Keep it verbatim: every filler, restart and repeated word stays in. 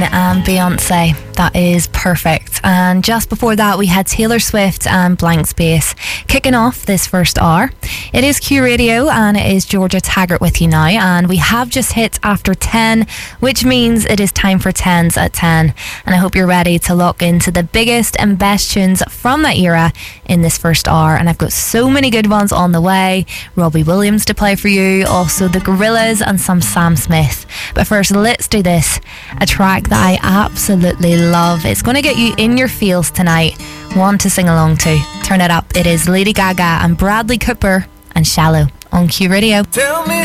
And Beyonce, that is perfect. And just before that we had Taylor Swift and Blank Space kicking off this first hour. It is Q Radio and it is Georgia Taggart with you now, and we have just hit after ten, which means it is time for tens at ten, and I hope you're ready to lock into the biggest and best tunes from that era in this first hour. And I've got so many good ones on the way. Robbie Williams to play for you, also the Gorillaz and some Sam Smith. But first, let's do this. A track that I absolutely love. It's going to get you in your feels tonight. One to sing along to. Turn it up. It is Lady Gaga and Bradley Cooper and Shallow on Q Radio. Tell me